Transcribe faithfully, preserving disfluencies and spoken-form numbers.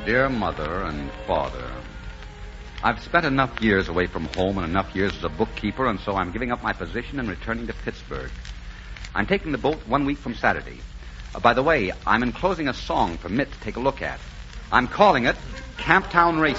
Dear Mother and Father, I've spent enough years away from home and enough years as a bookkeeper, and so I'm giving up my position and returning to Pittsburgh. I'm taking the boat one week from Saturday. Uh, by the way, I'm enclosing a song for Mitt to take a look at. I'm calling it Camptown Racing.